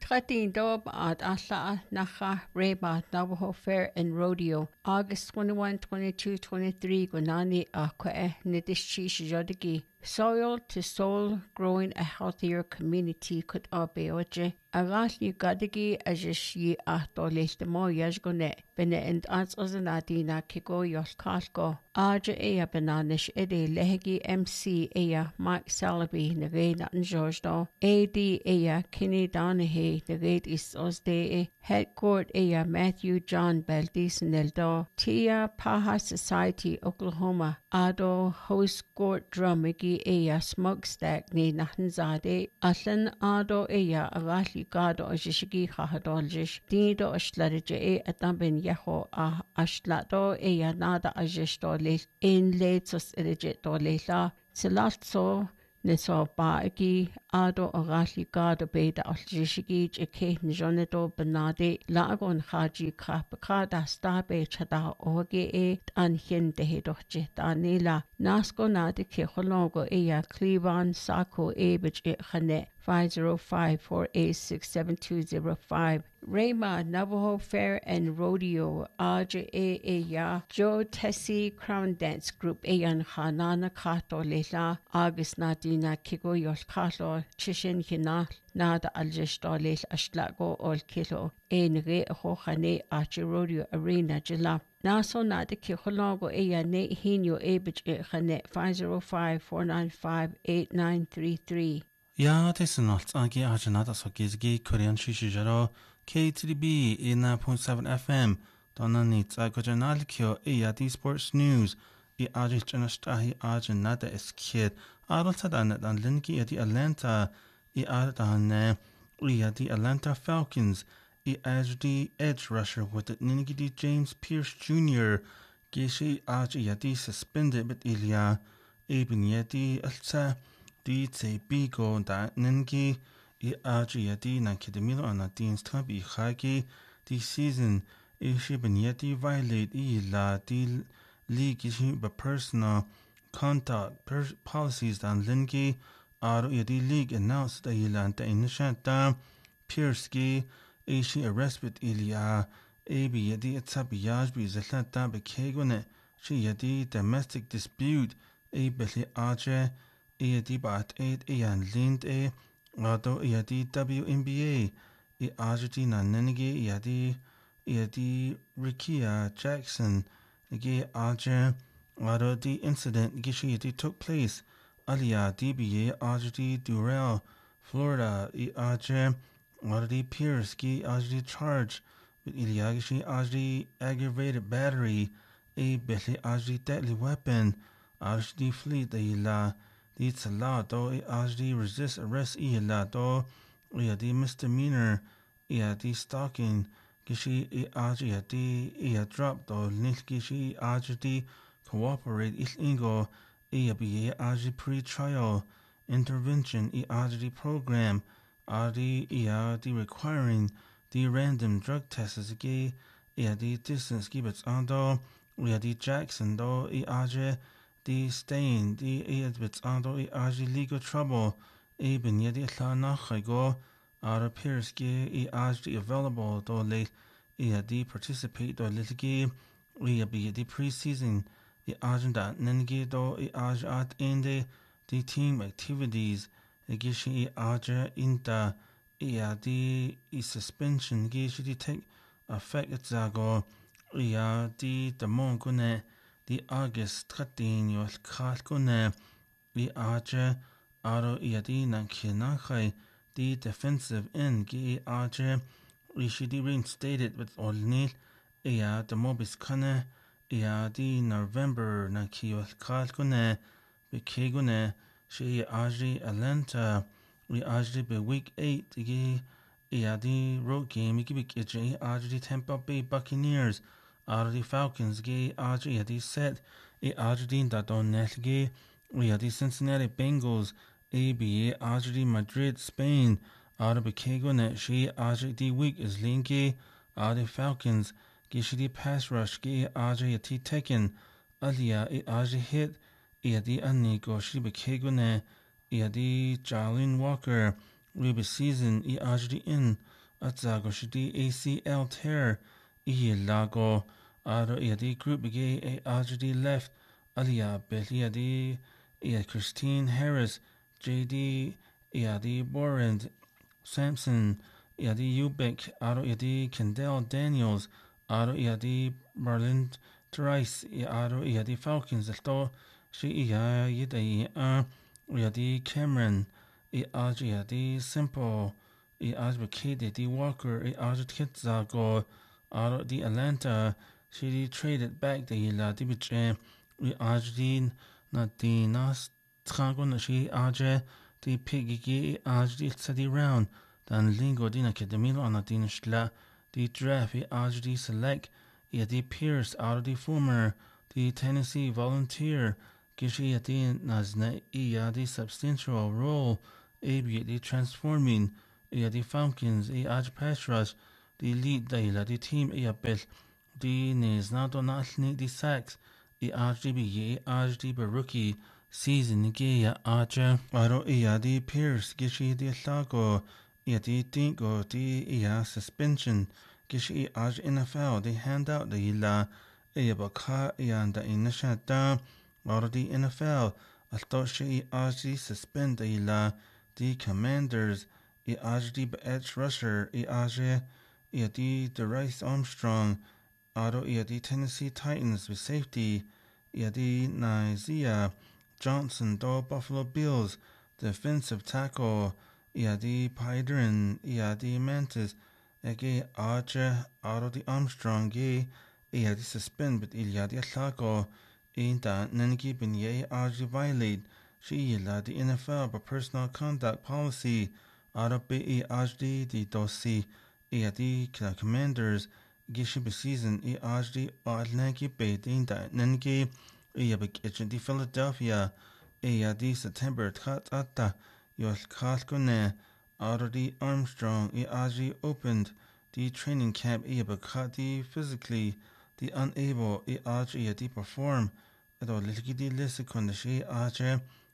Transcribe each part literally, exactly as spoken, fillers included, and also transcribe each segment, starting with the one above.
Tradín dob ad alla nacha Reba Navajo Fair and Rodeo August twenty-first, twenty-second, twenty-third Gunani Aqua Nidishi Jodigi. Soil to soul growing a healthier community could obeoje. Agasli gadigi ajishi ahtoliste mo yajgone bene and ans ozanadina kigo yoskalko. Aja ea bananish ede lehegi M C ea Mike Salaby nagade Njojdo. A D ea Kinney Donahue nagade is osde head court ea Matthew John Baldis Neldo. Tia Paha Society Oklahoma. Ado host court drumigi ea smokestack ni nahnzade. Aslan ado ea agasli gado ajishigi khahadoljish. Dido ashlarije e atambin yaho ah ashlato ea nada ajishtole in letos erije dolela. Tilalso Neso baigi ado agasli gado beda aljishigi jeke njonedo benade lagon haji kapakada stabe chada oge e anhin dehedoche danila nasko nade ke hologo eya Cleveland Sako ebich e khane five zero five, four eight six, seven two zero five. Rema Navajo Fair and Rodeo Aja E Eya Joe Tessie Crown Dance Group Eyan Hanana Kato Lela August Nadina Kigo Yol Kato Chishin Hina Nada Aljesto Lel Ashlago Ol Kilo Enre Hohane Aja Rodeo Arena Jila Naso Nada Kihologo Eya Ne Hino Ebich E Khane five zero five, four nine five, eight nine three three. Ja, det är något att jag har nada så gizgi Korean shishijaro K T D B eighty-nine point seven F M. Donna nits I got an alkyo e at sports news. I ajit janastahi ajan nada is kid. Adulta dan dan linki at the Atlanta. I adan I at the Atlanta Falcons. I as the edge rusher with the Ningidi James Pierce Junior Gishi aj yadi suspended but Ilya Eben yadi alta. Di tse bigo da ningi I aji yadi na kidemilo ana dins tabi khagi di season ishi ben yadi violate I la di league ishi ba personal contact per policies dan lingi aro yadi league announced da ilan da inishan da Pierski ishi arrest with Ilya abi yadi atabi yajbi zahla da bekegone shi yadi domestic dispute a beli aje E D bat eight Ian Lind A Ado E D W N B A E Argentina Nenegi E D E D Rikia Jackson Ge Arjen Ado the incident Gishi took place Alia D B A Arjeti Durrell Florida E Arjen Ado the Pierce Ge Arjeti charge with Iliagishi Arjeti aggravated battery A Betty Arjeti deadly weapon Arjeti fleet the Ila Di tsala do I ajdi resist arrest I la do I di misdemeanor I di stalking gishi I ajdi di I drop do nil gishi ajdi cooperate il ingo I bi ajdi pre-trial intervention I ajdi program ajdi I di requiring the random drug tests gi I di distance gibets ando I di Jackson do I ajdi the stain, the Edwards ando I aji legal trouble, eben yedi nach I go, out appears ge I aji available do late, I di participate do litigi, I be the preseason, I agenda nengi do I aji at ende, the team activities, I gishi I aja inta, I di I suspension gishi take effect at zago, I di the mongune, the August thirteen yol kalkune the archer aro iadi na kinachai the defensive end gi archer ishidi reinstated with olnil ea the mobis kane ea the November na kiyol kalkune bekegune she aji Atlanta we aji be week eight gi ea the road game gi bikje aji Tampa Bay Buccaneers Are the Falcons gay Aji at the set a Arjadin that on Nelge we are the Cincinnati Bengals A B A Arjadi Madrid Spain are the Bekego net she Aji week is linky are the Falcons Gishidi pass rush gay Aji at T Tekken Alia a Aji hit a the Anigo she Bekego net a the Jalen Walker Ruby season I ajdi in at zago shidi A C L tear I lago aro iadi group bige a ajdi left alia beli iadi ia Christine Harris J D iadi Borand Sampson iadi Ubek aro iadi Kendall Daniels aro iadi Marlon Trice aro iadi Falcons alto shi ia yidai a iadi Cameron I aj iadi Simple I aj Bakede di Walker I aj Kitzago aro di Atlanta she di traded back de ila di biche I aj di na di nas trago na shi aj di pigigi I aj di tsadi round dan lingo di na kedemilo ana di nishla di draft I aj di select I di Pierce aro di former di Tennessee Volunteer gishi di nazna I di substantial role Abi di transforming I di Falcons I aj pass rush di lead daila di team I bel di nes na do nalni di sacks I aj di bi aj di rookie season ge ya aj aro I di Pierce gishi di lago I di dingo di I suspension gishi aj N F L di hand out di la I ba ka I anda inasha da aro di N F L alto shi I aj di suspend di la the Commanders I aj di edge rusher I aj I di DeRice Armstrong aro I di Tennessee Titans with safety I di Isaiah Johnson do Buffalo Bills defensive tackle I di Pyderin I di Mantis ege aj aro di Armstrong ge I di suspend but il di tackle in da nengi bin ye aj violate she la the N F L for personal conduct policy out of B I H D the dosi I the Commanders gishi be season I H D Atlantic Bay in da nengi I be kitchen the Philadelphia I the September cut at the your kalkune out of the Armstrong I H D opened the training camp I be cut the physically the unable I H D perform at all little listen she I H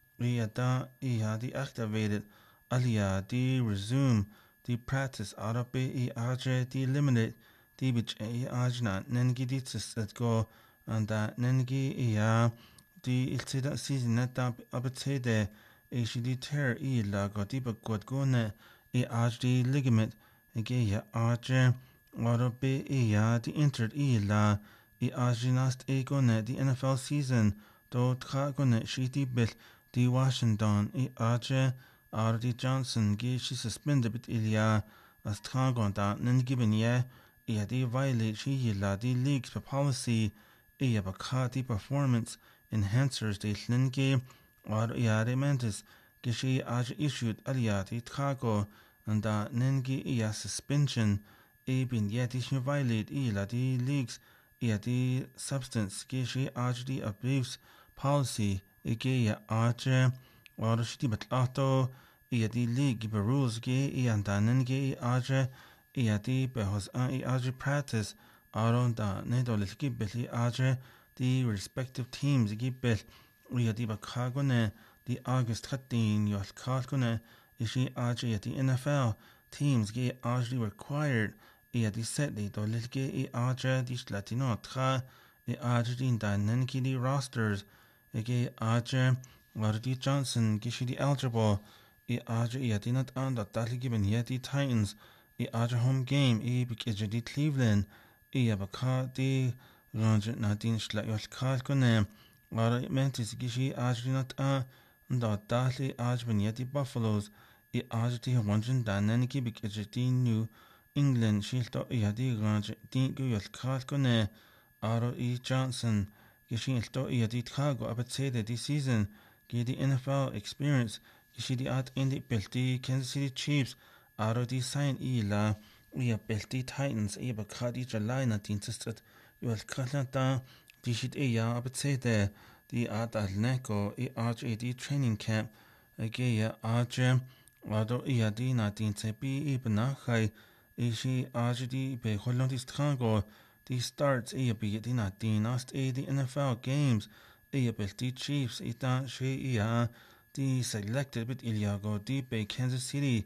I da I di activated alia di resume di practice out of B I H di limited di bich I H na nengi di tsit go and da nengi I di iltida season net up abtede I di tear I la go di ba god go ne I H di ligament ege ya H out of B I di entered I la I H nast e go ne di N F L season do tra go ne shi di bit di Washington I aj R D Johnson ge she suspended bit ilia as tragon da nen given ye I di violate she la di league's policy I ba ka di performance enhancers de linge or I de mentis ge she aj issued alia di trago and da nengi I suspension I bin ye di she violate I la di league's I di substance ge she aj di abuse policy ige ya aj wara shiti batlato I di league be rules ge I andanen ge aj I di be hos I aj practice aron da ne do liki beli aj the respective teams gi bel I di ba kagone the August thirteen yo kalkone ishi aj the N F L teams ge aj required I di set the do liki I aj di latino tra I aj din da nenki di rosters ege aj Wardy Johnson gishi di eligible I aj I di not on da dali given yet the Titans I aj home game I bikije di Cleveland I abaka di range na din shla yo kalkone wara mentis gishi aj not a da dali aj ben yet the Buffaloes I aj di wanjin da nenki bikije di New England shilto I di range di go yo kalkone aro I Johnson gishi ilto I di trago abatsede di season gi di N F L experience gishi di at indi belti Kansas City Chiefs aro di sign I la I belti Titans I ba kadi July nineteen sisted yo kalata di shit I ya abatsede di at alneko I aj di training camp age ya aj ado I di nineteen sepi I banachai ishi aj di be holon di trago the starts I be di nineteen ast A the N F L games I belti Chiefs ita she I the selected bit Iliago di be Kansas City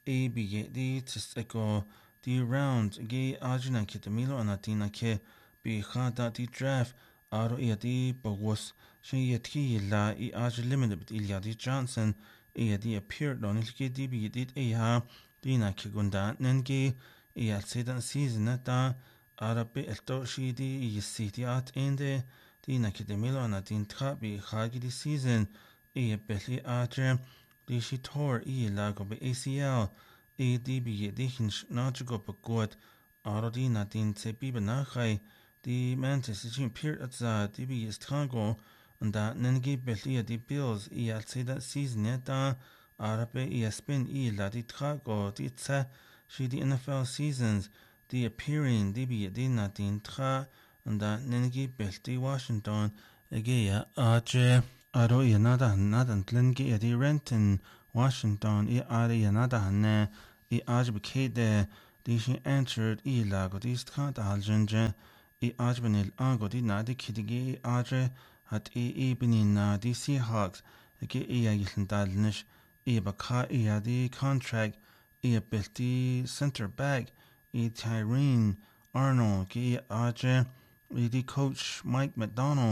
A B D tis echo the round gay Arjuna Kitamilo and Atina Ke be Hada di draft Aro Iadi Bogos She Yati La I Arj limited Iliadi Johnson Iadi appeared on Ilke D B did Aha Dina Kigunda Nenge Ial Sedan season at da Arabe Elto Shidi City at Ende Dina Kitamilo and Adin Trabi Hagi season Ia Belly Arjem Di shi tor I lago be A C L E D B di hin najigo be god arodi na din te bibe nachai di mantis is in peer at za D B is trago and that nengi belia di bills I al say that season yet da arabe I spin I la di trago di tse shi di N F L seasons di appearing D B di na din tra and that nengi belti Washington egeya aje Aro I nada nadan tlingi edi Renton, Washington, I ari nada hanne, I ajb kede, di shi entered I lago di stkant aljenje, I ajbenil ago di nadi kidigi I ajre, hat I ibini na di Seahawks, ege I agiln dalnish, I baka I adi contract, I belti center back, I Tyrene Arnold, ge I ajre, I di coach Mike McDonald,